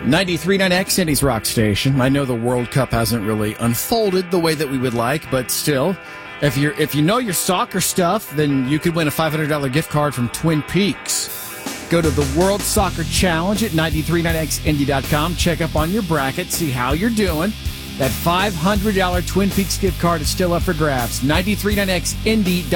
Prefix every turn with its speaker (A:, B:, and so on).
A: 93.9X, Indy's rock station. I know the World Cup hasn't really unfolded the way that we would like, but still, if you know your soccer stuff, then you could win a $500 gift card from Twin Peaks. Go to the World Soccer Challenge at 939xindy.com. Check up on your bracket, see how you're doing. That $500 Twin Peaks gift card is still up for grabs. 939xindy.com.